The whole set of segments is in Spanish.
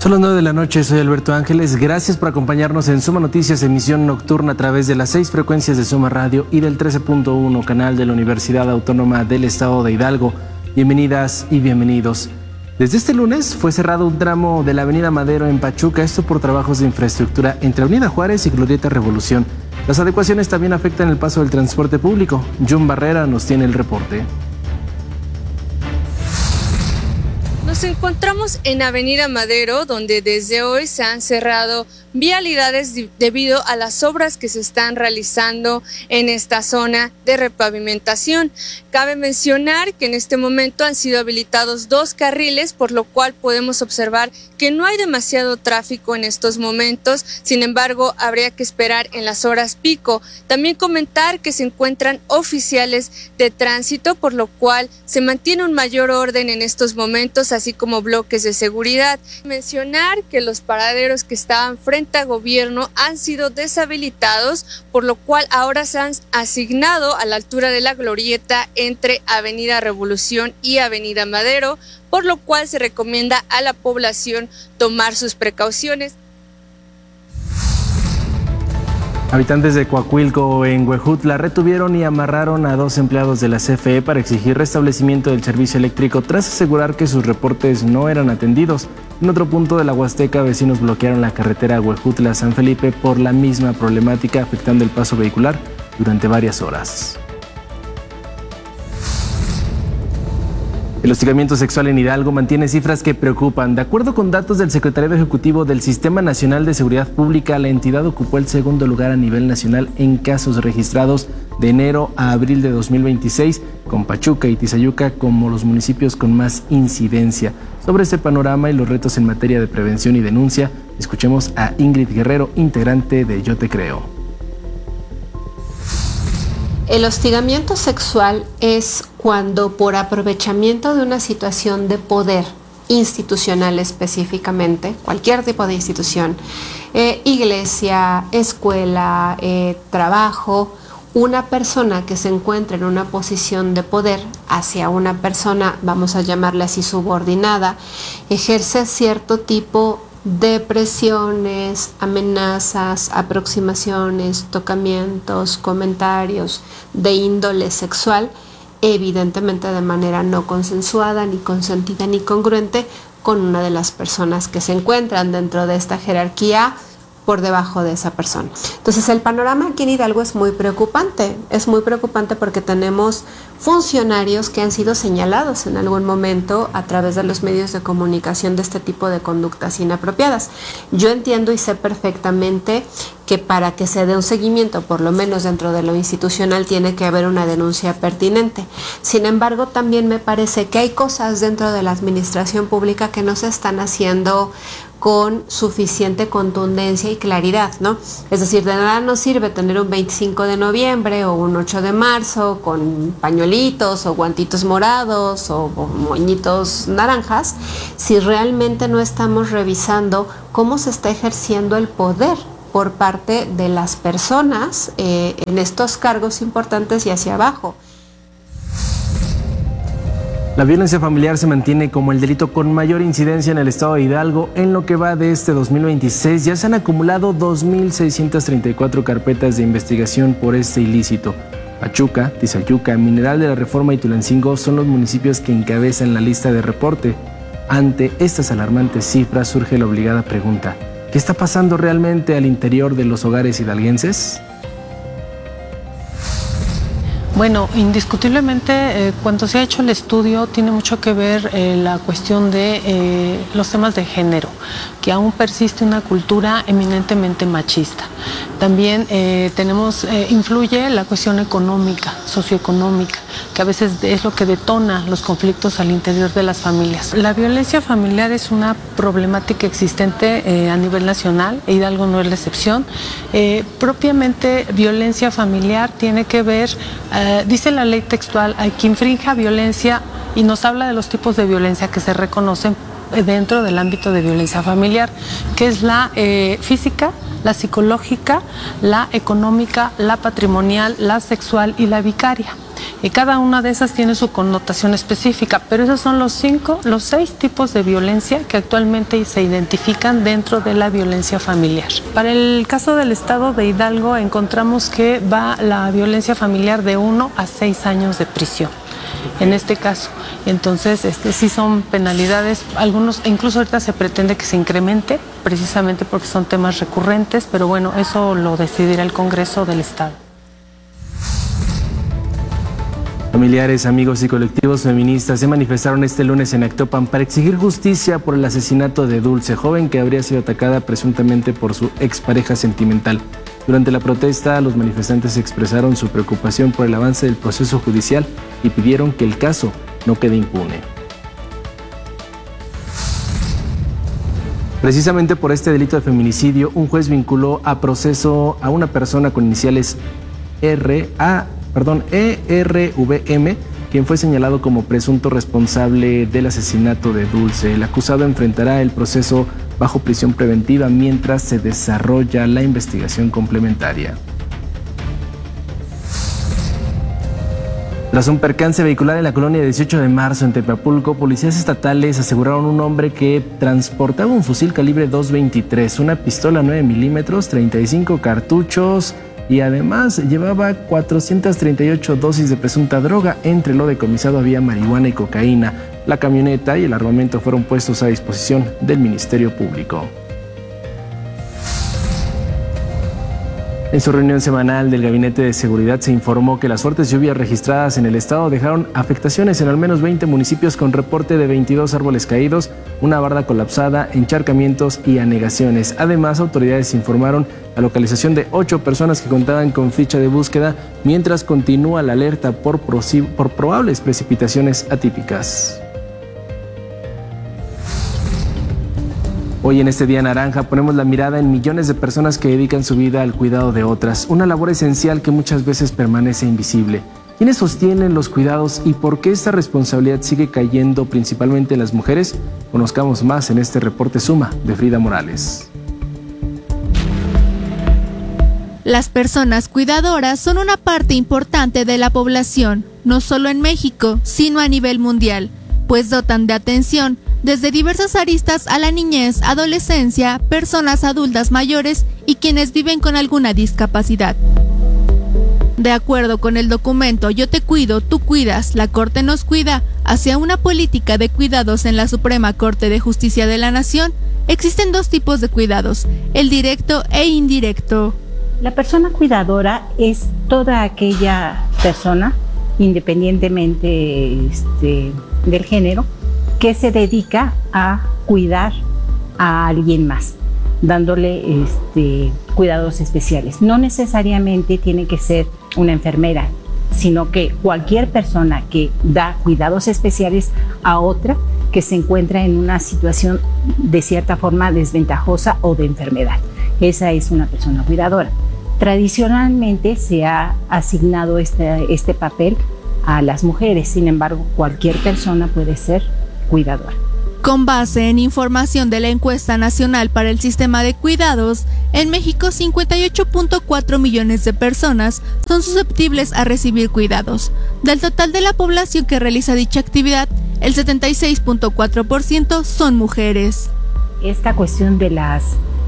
Son las 9 de la noche, soy Alberto Ángeles. Gracias por acompañarnos en Suma Noticias, emisión nocturna a través de las 6 frecuencias de Suma Radio y del 13.1 canal de la Universidad Autónoma del Estado de Hidalgo. Bienvenidas y bienvenidos. Desde este lunes fue cerrado un tramo de la Avenida Madero en Pachuca, esto por trabajos de infraestructura entre Avenida Juárez y Glorieta Revolución. Las adecuaciones también afectan el paso del transporte público. John Barrera nos tiene el reporte. Nos encontramos en Avenida Madero, donde desde hoy se han cerrado vialidades debido a las obras que se están realizando en esta zona de repavimentación. Cabe mencionar que en este momento han sido habilitados 2 carriles, por lo cual podemos observar que no hay demasiado tráfico en estos momentos. Sin embargo, habría que esperar en las horas pico. También comentar que se encuentran oficiales de tránsito, por lo cual se mantiene un mayor orden en estos momentos, así como bloques de seguridad. Mencionar que los paraderos que estaban frente a gobierno han sido deshabilitados, por lo cual ahora se han asignado a la altura de la glorieta entre Avenida Revolución y Avenida Madero, por lo cual se recomienda a la población tomar sus precauciones. Habitantes de Coahuilco en Huejutla retuvieron y amarraron a 2 empleados de la CFE para exigir restablecimiento del servicio eléctrico tras asegurar que sus reportes no eran atendidos. En otro punto de la Huasteca, vecinos bloquearon la carretera Huejutla-San Felipe por la misma problemática, afectando el paso vehicular durante varias horas. El hostigamiento sexual en Hidalgo mantiene cifras que preocupan. De acuerdo con datos del Secretariado Ejecutivo del Sistema Nacional de Seguridad Pública, la entidad ocupó el segundo lugar a nivel nacional en casos registrados de enero a abril de 2026, con Pachuca y Tizayuca como los municipios con más incidencia. Sobre este panorama y los retos en materia de prevención y denuncia, escuchemos a Ingrid Guerrero, integrante de Yo Te Creo. El hostigamiento sexual es cuando, por aprovechamiento de una situación de poder institucional específicamente, cualquier tipo de institución, iglesia, escuela, trabajo, una persona que se encuentra en una posición de poder hacia una persona, vamos a llamarla así, subordinada, ejerce cierto tipo de presiones, amenazas, aproximaciones, tocamientos, comentarios de índole sexual, evidentemente de manera no consensuada, ni consentida, ni congruente con una de las personas que se encuentran dentro de esta jerarquía por debajo de esa persona. Entonces el panorama aquí en Hidalgo es muy preocupante porque tenemos funcionarios que han sido señalados en algún momento a través de los medios de comunicación de este tipo de conductas inapropiadas. Yo entiendo y sé perfectamente que para que se dé un seguimiento, por lo menos dentro de lo institucional, tiene que haber una denuncia pertinente. Sin embargo, también me parece que hay cosas dentro de la administración pública que no se están haciendo con suficiente contundencia y claridad, ¿no? Es decir, de nada nos sirve tener un 25 de noviembre o un 8 de marzo con pañuelitos o guantitos morados o moñitos naranjas si realmente no estamos revisando cómo se está ejerciendo el poder por parte de las personas en estos cargos importantes y hacia abajo. La violencia familiar se mantiene como el delito con mayor incidencia en el estado de Hidalgo. En lo que va de este 2026 ya se han acumulado 2.634 carpetas de investigación por este ilícito. Pachuca, Tizayuca, Mineral de la Reforma y Tulancingo son los municipios que encabezan la lista de reporte. Ante estas alarmantes cifras surge la obligada pregunta: ¿qué está pasando realmente al interior de los hogares hidalguenses? Bueno, indiscutiblemente cuando se ha hecho el estudio tiene mucho que ver la cuestión de los temas de género, que aún persiste una cultura eminentemente machista. También influye la cuestión económica, socioeconómica, que a veces es lo que detona los conflictos al interior de las familias. La violencia familiar es una problemática existente a nivel nacional, e Hidalgo no es la excepción. Propiamente violencia familiar tiene que ver, dice la ley textual, a quien infrinja violencia, y nos habla de los tipos de violencia que se reconocen dentro del ámbito de violencia familiar, que es la física, la psicológica, la económica, la patrimonial, la sexual y la vicaria. Cada una de esas tiene su connotación específica, pero esos son los 6 tipos de violencia que actualmente se identifican dentro de la violencia familiar. Para el caso del estado de Hidalgo encontramos que va la violencia familiar de 1 a 6 años de prisión. En este caso, entonces sí son penalidades, algunos, incluso ahorita se pretende que se incremente, precisamente porque son temas recurrentes, pero bueno, eso lo decidirá el Congreso del Estado. Familiares, amigos y colectivos feministas se manifestaron este lunes en Actopan para exigir justicia por el asesinato de Dulce, joven que habría sido atacada presuntamente por su expareja sentimental. Durante la protesta, los manifestantes expresaron su preocupación por el avance del proceso judicial y pidieron que el caso no quede impune. Precisamente por este delito de feminicidio, un juez vinculó a proceso a una persona con iniciales ERVM, quien fue señalado como presunto responsable del asesinato de Dulce. El acusado enfrentará el proceso bajo prisión preventiva mientras se desarrolla la investigación complementaria. Tras un percance vehicular en la colonia 18 de marzo en Tepapulco, policías estatales aseguraron un hombre que transportaba un fusil calibre .223, una pistola 9 milímetros, 35 cartuchos y además llevaba 438 dosis de presunta droga. Entre lo decomisado había marihuana y cocaína. La camioneta y el armamento fueron puestos a disposición del Ministerio Público. En su reunión semanal del Gabinete de Seguridad se informó que las fuertes lluvias registradas en el estado dejaron afectaciones en al menos 20 municipios con reporte de 22 árboles caídos, una barda colapsada, encharcamientos y anegaciones. Además, autoridades informaron la localización de 8 personas que contaban con ficha de búsqueda, mientras continúa la alerta por probables precipitaciones atípicas. Hoy en este Día Naranja ponemos la mirada en millones de personas que dedican su vida al cuidado de otras, una labor esencial que muchas veces permanece invisible. ¿Quiénes sostienen los cuidados y por qué esta responsabilidad sigue cayendo principalmente en las mujeres? Conozcamos más en este reporte Suma de Frida Morales. Las personas cuidadoras son una parte importante de la población, no solo en México, sino a nivel mundial, pues dotan de atención desde diversas aristas a la niñez, adolescencia, personas adultas mayores y quienes viven con alguna discapacidad. De acuerdo con el documento Yo te cuido, tú cuidas, la Corte nos cuida, hacia una política de cuidados en la Suprema Corte de Justicia de la Nación, existen 2 tipos de cuidados, el directo e indirecto. La persona cuidadora es toda aquella persona, independientemente del género, que se dedica a cuidar a alguien más, dándole cuidados especiales. No necesariamente tiene que ser una enfermera, sino que cualquier persona que da cuidados especiales a otra que se encuentra en una situación de cierta forma desventajosa o de enfermedad. Esa es una persona cuidadora. Tradicionalmente se ha asignado este papel a las mujeres, sin embargo, cualquier persona puede ser cuidadora. Con base en información de la Encuesta Nacional para el Sistema de Cuidados, en México 58.4 millones de personas son susceptibles a recibir cuidados. Del total de la población que realiza dicha actividad, el 76.4% son mujeres. Esta cuestión de la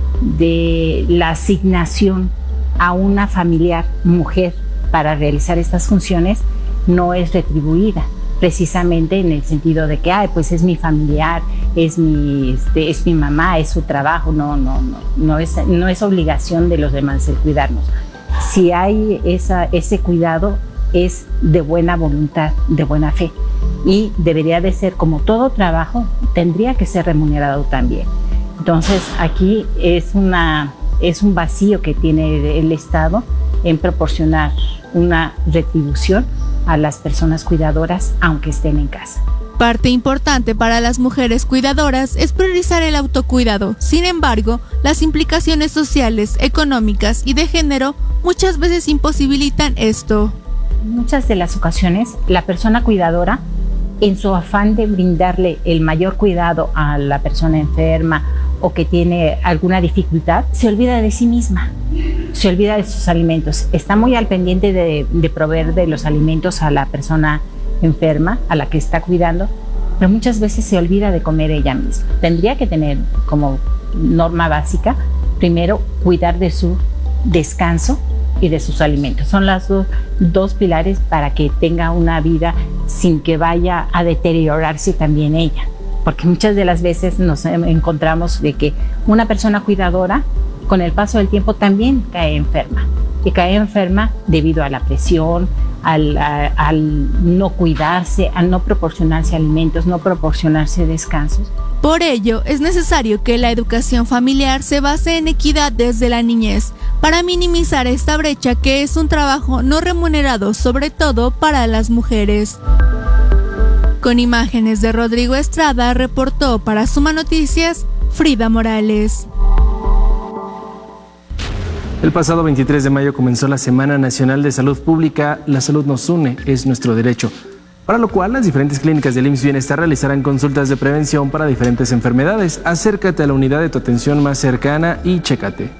asignación a una familiar mujer para realizar estas funciones no es retribuida, precisamente en el sentido de que pues es mi familiar, es mi mamá, es su trabajo. No es obligación de los demás el cuidarnos. Si hay ese cuidado, es de buena voluntad, de buena fe, y debería de ser, como todo trabajo, tendría que ser remunerado también. Entonces aquí es un vacío que tiene el Estado en proporcionar una retribución a las personas cuidadoras, aunque estén en casa. Parte importante para las mujeres cuidadoras es priorizar el autocuidado. Sin embargo, las implicaciones sociales, económicas y de género muchas veces imposibilitan esto. En muchas de las ocasiones, la persona cuidadora, en su afán de brindarle el mayor cuidado a la persona enferma o que tiene alguna dificultad, se olvida de sí misma se olvida de sus alimentos. Está muy al pendiente de proveer de los alimentos a la persona enferma, a la que está cuidando, pero muchas veces se olvida de comer ella misma. Tendría que tener como norma básica, primero, cuidar de su descanso y de sus alimentos. Son las dos pilares para que tenga una vida sin que vaya a deteriorarse también ella. Porque muchas de las veces nos encontramos de que una persona cuidadora, con el paso del tiempo, también cae enferma. Y cae enferma debido a la presión, al no cuidarse, al no proporcionarse alimentos, no proporcionarse descansos. Por ello, es necesario que la educación familiar se base en equidad desde la niñez, para minimizar esta brecha que es un trabajo no remunerado, sobre todo para las mujeres. Con imágenes de Rodrigo Estrada, reportó para Suma Noticias, Frida Morales. El pasado 23 de mayo comenzó la Semana Nacional de Salud Pública. La salud nos une, es nuestro derecho. Para lo cual, las diferentes clínicas del IMSS Bienestar realizarán consultas de prevención para diferentes enfermedades. Acércate a la unidad de tu atención más cercana y chécate.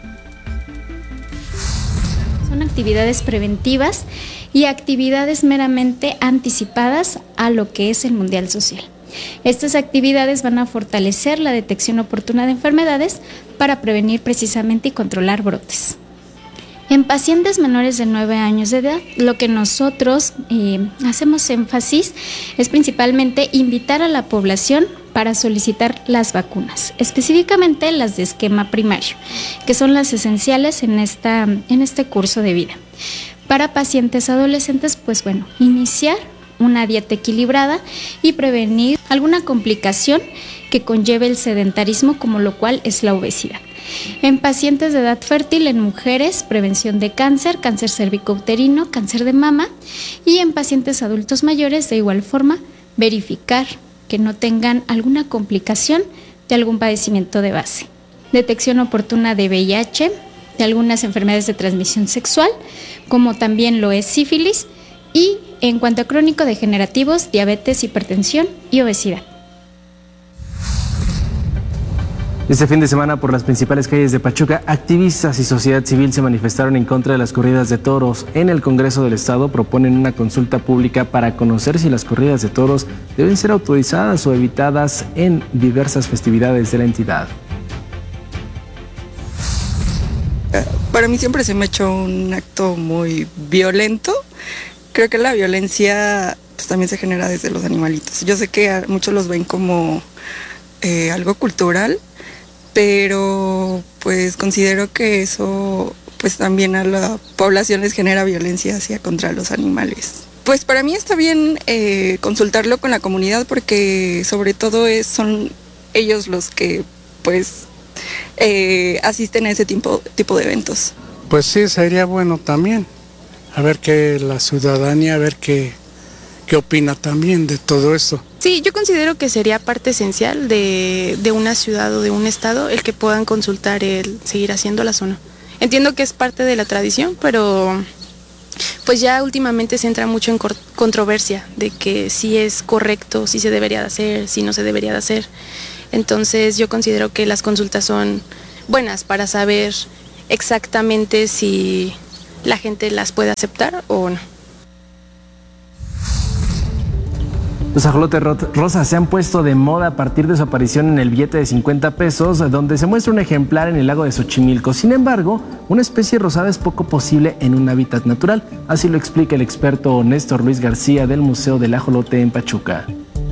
Son actividades preventivas y actividades meramente anticipadas a lo que es el Mundial Social. Estas actividades van a fortalecer la detección oportuna de enfermedades para prevenir precisamente y controlar brotes. En pacientes menores de 9 años de edad, lo que nosotros hacemos énfasis es principalmente invitar a la población para solicitar las vacunas, específicamente las de esquema primario, que son las esenciales en este curso de vida. Para pacientes adolescentes, pues bueno, iniciar una dieta equilibrada y prevenir alguna complicación que conlleve el sedentarismo, como lo cual es la obesidad. En pacientes de edad fértil, en mujeres, prevención de cáncer cervicouterino, cáncer de mama, y en pacientes adultos mayores, de igual forma, verificar que no tengan alguna complicación de algún padecimiento de base. Detección oportuna de VIH, de algunas enfermedades de transmisión sexual, como también lo es sífilis, y en cuanto a crónico-degenerativos, diabetes, hipertensión y obesidad. Este fin de semana, por las principales calles de Pachuca, activistas y sociedad civil se manifestaron en contra de las corridas de toros. En el Congreso del Estado proponen una consulta pública para conocer si las corridas de toros deben ser autorizadas o evitadas en diversas festividades de la entidad. Para mí siempre se me ha hecho un acto muy violento. Creo que la violencia pues, también se genera desde los animalitos. Yo sé que muchos los ven como algo cultural, pero pues considero que eso pues también a la población les genera violencia hacia contra los animales. Pues para mí está bien consultarlo con la comunidad, porque sobre todo son ellos los que pues asisten a ese tipo de eventos. Pues sí, sería bueno también, a ver qué la ciudadanía, a ver qué opina también de todo esto. Sí, yo considero que sería parte esencial de una ciudad o de un estado el que puedan consultar el seguir haciéndolas o no. Entiendo que es parte de la tradición, pero pues ya últimamente se entra mucho en controversia de que si es correcto, si se debería de hacer, si no se debería de hacer. Entonces yo considero que las consultas son buenas para saber exactamente si la gente las puede aceptar o no. Los ajolotes rosas se han puesto de moda a partir de su aparición en el billete de 50 pesos, donde se muestra un ejemplar en el lago de Xochimilco. Sin embargo, una especie rosada es poco posible en un hábitat natural. Así lo explica el experto Néstor Luis García del Museo del Ajolote en Pachuca.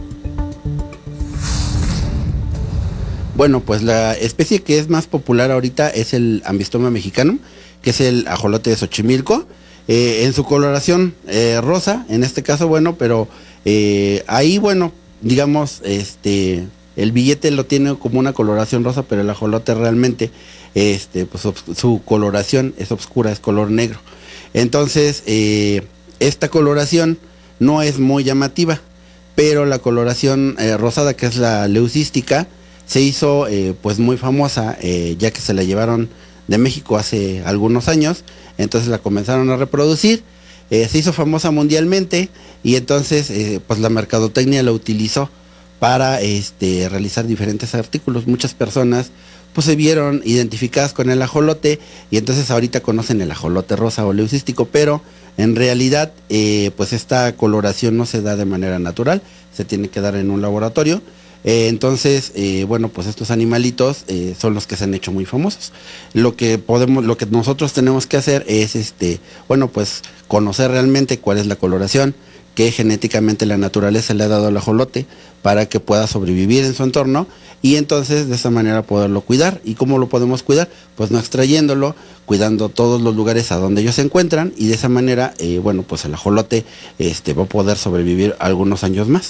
Bueno, pues la especie que es más popular ahorita es el Ambistoma mexicano, que es el ajolote de Xochimilco. En su coloración rosa, en este caso, bueno, pero ahí, bueno, digamos, el billete lo tiene como una coloración rosa, pero el ajolote realmente, pues su coloración es oscura, es color negro. Entonces, esta coloración no es muy llamativa, pero la coloración rosada, que es la leucística, se hizo pues muy famosa, ya que se la llevaron de México hace algunos años. Entonces la comenzaron a reproducir, se hizo famosa mundialmente, y entonces pues la mercadotecnia la utilizó para realizar diferentes artículos. Muchas personas pues se vieron identificadas con el ajolote y entonces ahorita conocen el ajolote rosa o leucístico, pero en realidad pues esta coloración no se da de manera natural, se tiene que dar en un laboratorio. Entonces, bueno, pues estos animalitos son los que se han hecho muy famosos. Lo que nosotros tenemos que hacer es, bueno, pues conocer realmente cuál es la coloración que genéticamente la naturaleza le ha dado al ajolote para que pueda sobrevivir en su entorno y entonces de esa manera poderlo cuidar. ¿Y cómo lo podemos cuidar? Pues no extrayéndolo, cuidando todos los lugares a donde ellos se encuentran y de esa manera, bueno, pues el ajolote va a poder sobrevivir algunos años más.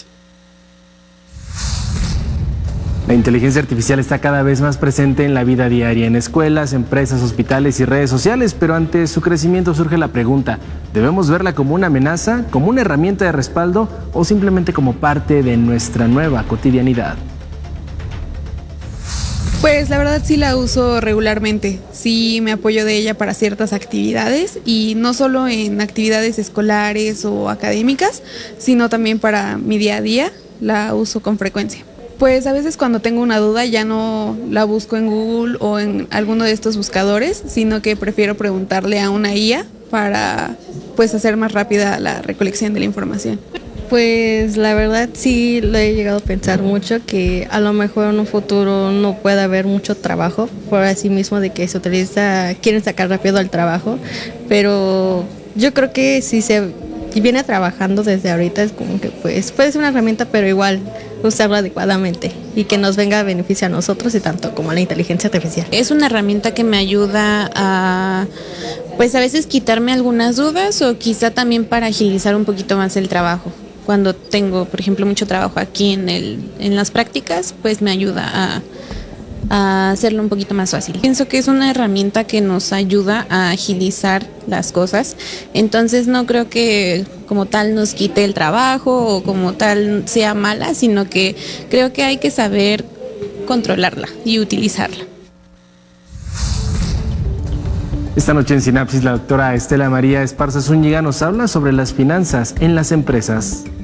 La inteligencia artificial está cada vez más presente en la vida diaria, en escuelas, empresas, hospitales y redes sociales, pero ante su crecimiento surge la pregunta, ¿debemos verla como una amenaza, como una herramienta de respaldo o simplemente como parte de nuestra nueva cotidianidad? Pues la verdad sí la uso regularmente, sí me apoyo de ella para ciertas actividades y no solo en actividades escolares o académicas, sino también para mi día a día, la uso con frecuencia. Pues a veces cuando tengo una duda ya no la busco en Google o en alguno de estos buscadores, sino que prefiero preguntarle a una IA para pues hacer más rápida la recolección de la información. Pues la verdad sí lo he llegado a pensar mucho, que a lo mejor en un futuro no pueda haber mucho trabajo, por así mismo de que se utiliza, quieren sacar rápido el trabajo, pero yo creo que si se viene trabajando desde ahorita es como que pues puede ser una herramienta, pero igual usarla adecuadamente y que nos venga a beneficio a nosotros y tanto como a la inteligencia artificial. Es una herramienta que me ayuda a pues a veces quitarme algunas dudas o quizá también para agilizar un poquito más el trabajo. Cuando tengo, por ejemplo, mucho trabajo aquí en las prácticas, pues me ayuda a hacerlo un poquito más fácil. Pienso que es una herramienta que nos ayuda a agilizar las cosas, entonces no creo que como tal nos quite el trabajo o como tal sea mala, sino que creo que hay que saber controlarla y utilizarla. Esta noche en Sinapsis la doctora Estela María Esparza Zúñiga nos habla sobre las finanzas en las empresas.